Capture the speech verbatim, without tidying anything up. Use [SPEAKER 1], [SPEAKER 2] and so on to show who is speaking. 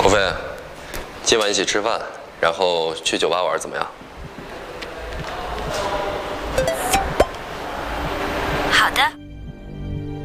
[SPEAKER 1] 国飞，今晚一起吃饭，然后去酒吧玩，怎么样？
[SPEAKER 2] 好的。